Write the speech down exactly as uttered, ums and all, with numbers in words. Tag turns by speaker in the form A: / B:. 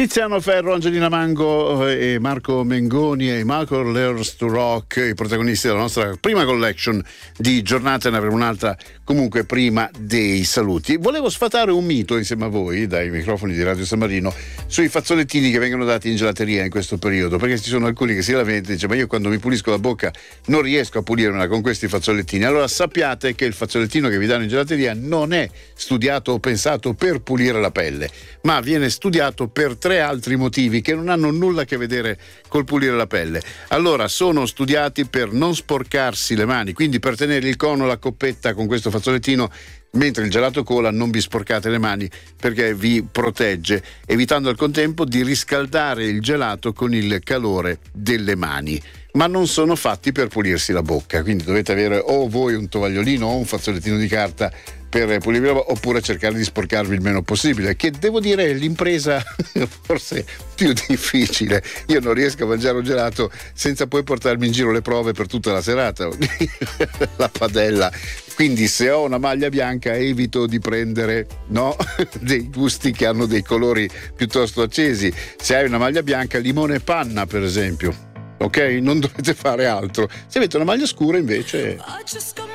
A: Tiziano Ferro, Angelina Mango e Marco Mengoni e Michael Learns to Rock, i protagonisti della nostra prima collection di giornata. Ne avremo un'altra comunque prima dei saluti. Volevo sfatare un mito insieme a voi dai microfoni di Radio San Marino sui fazzolettini che vengono dati in gelateria in questo periodo, perché ci sono alcuni che si lamentano e dicono: ma io quando mi pulisco la bocca non riesco a pulirmela con questi fazzolettini. Allora sappiate che il fazzolettino che vi danno in gelateria non è studiato o pensato per pulire la pelle, ma viene studiato per tre altri motivi che non hanno nulla a che vedere col pulire la pelle. Allora, sono studiati per non sporcarsi le mani, quindi per tenere il cono, la coppetta con questo fazzolettino mentre il gelato cola non vi sporcate le mani, perché vi protegge, evitando al contempo di riscaldare il gelato con il calore delle mani. Ma non sono fatti per pulirsi la bocca, quindi dovete avere o voi un tovagliolino o un fazzolettino di carta per pulirvi la bocca, oppure cercare di sporcarvi il meno possibile, che devo dire è l'impresa forse più difficile. Io non riesco a mangiare un gelato senza poi portarmi in giro le prove per tutta la serata la padella. Quindi se ho una maglia bianca evito di prendere, no, dei gusti che hanno dei colori piuttosto accesi. Se hai una maglia bianca, limone e panna per esempio, ok? Non dovete fare altro. Se avete una maglia scura invece